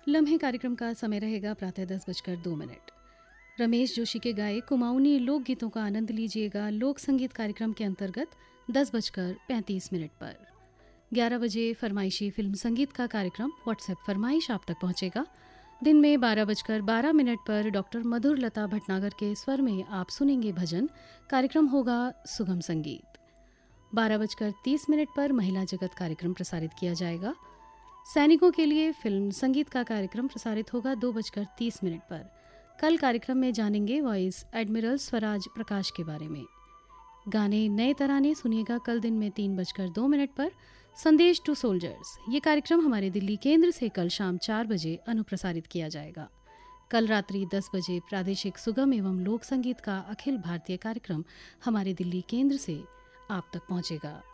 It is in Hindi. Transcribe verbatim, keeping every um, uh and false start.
लम्हे कार्यक्रम का समय रहेगा प्रातः दस बजकर दो मिनट। रमेश जोशी के गाए कुमाऊनी लोकगीतों का आनंद लीजिएगा लोक संगीत कार्यक्रम के अंतर्गत दस बजकर पैंतीस मिनट पर। ग्यारह बजे फरमाइशी फिल्म संगीत का कार्यक्रम व्हाट्सएप फरमाइश आप तक पहुंचेगा। दिन में बारह बजकर बारह मिनट पर डॉक्टर मधुर लता भटनागर के स्वर में आप सुनेंगे भजन। कार्यक्रम होगा सुगम संगीत। बारह बजकर तीस मिनट पर महिला जगत कार्यक्रम प्रसारित किया जाएगा। सैनिकों के लिए फिल्म संगीत का कार्यक्रम प्रसारित होगा दो बजकर तीस मिनट पर। कल कार्यक्रम में जानेंगे वॉइस एडमिरल स्वराज प्रकाश के बारे में। गाने नए तराने सुनिएगा कल दिन में तीन बजकर दो मिनट पर। संदेश टू सोल्जर्स ये कार्यक्रम हमारे दिल्ली केंद्र से कल शाम चार बजे अनुप्रसारित किया जाएगा। कल रात्रि दस बजे प्रादेशिक सुगम एवं लोक संगीत का अखिल भारतीय कार्यक्रम हमारे दिल्ली केंद्र से आप तक पहुंचेगा।